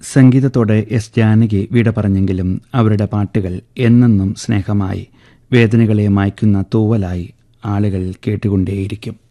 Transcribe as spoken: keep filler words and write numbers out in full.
സംഗീതത്തോടെ S Janaki വിട പറഞ്ഞെങ്കിലും അവരുടെ പാട്ടുകൾ എന്നെന്നും സ്നേഹമായി, വേദനകളെ മായ്ക്കുന്ന തൂവലായി ആളുകൾ കേട്ടുകൊണ്ടേയിരിക്കും.